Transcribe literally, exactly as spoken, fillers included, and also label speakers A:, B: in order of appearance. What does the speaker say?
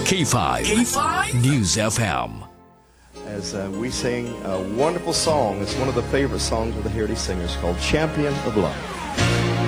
A: K five, K five News F M.
B: As uh, we sing a wonderful song, it's one of the favorite songs of the Heritage Singers called Champion of Love.